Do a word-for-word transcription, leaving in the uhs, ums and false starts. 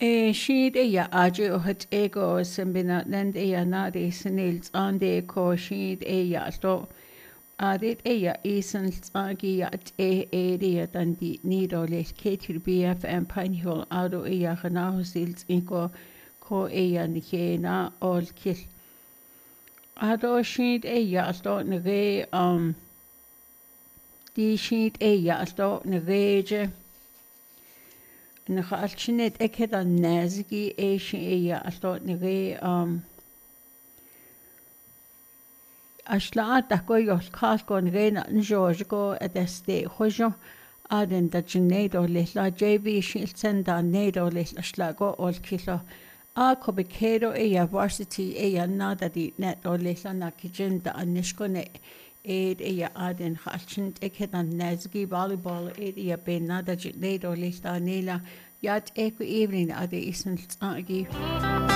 Eh, sheet a ya ajo hat ego sembina nand a ya nadi senils ande ko sheet a ya sto adit a ya isen agi ya e area dan di nido les ketir B F M pinehole ado a ya ganahosils inko ko a ya nikena ol kil ado sheet a ya sto nege um di sheet a ya sto nege نخالشنت أكيد النازجي إيش إيه أصلا نجي أم أشلا تكو يخاص كون غينا نجوجكو أدستي خجو أدن تجنيدو لسلا جيبي شيلسن دا نيدو لسلا شلاغو أول كيلو أكو بكيرو إيه varsity إيه نادا دي نتو لسلا ناكيجن دا نشكو نه إيد إيه آدن خالشنت أكيد النازجي volleyball إيد إيه بين نادا جنيدو لسلا نيلا يات إيكو إيفرين أدي إسن الصاقي